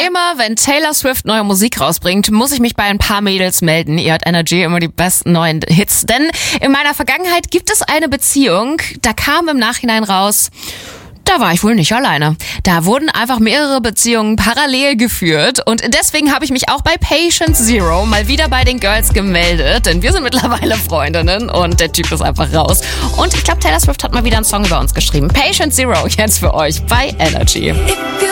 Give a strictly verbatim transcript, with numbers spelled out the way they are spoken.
Immer wenn Taylor Swift neue Musik rausbringt, muss ich mich bei ein paar Mädels melden. Ihr hört Energy immer die besten neuen Hits. Denn in meiner Vergangenheit gibt es eine Beziehung, da kam im Nachhinein raus, da war ich wohl nicht alleine. Da wurden einfach mehrere Beziehungen parallel geführt und deswegen habe ich mich auch bei Patient Zero mal wieder bei den Girls gemeldet, denn wir sind mittlerweile Freundinnen und der Typ ist einfach raus. Und ich glaube, Taylor Swift hat mal wieder einen Song über uns geschrieben. Patient Zero jetzt für euch bei Energy.